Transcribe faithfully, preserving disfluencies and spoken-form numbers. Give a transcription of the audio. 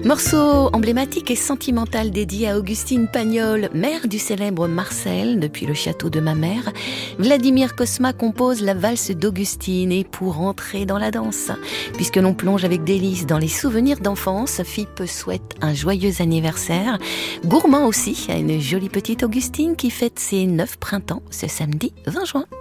Morceau emblématique et sentimental dédié à Augustine Pagnol, mère du célèbre Marcel, depuis le château de ma mère. Vladimir Cosma compose la valse d'Augustine et pour entrer dans la danse, puisque l'on plonge avec délice dans les souvenirs d'enfance, Philippe souhaite un joyeux anniversaire. Gourmand aussi à une jolie petite Augustine qui fête ses neuf printemps ce samedi vingt juin.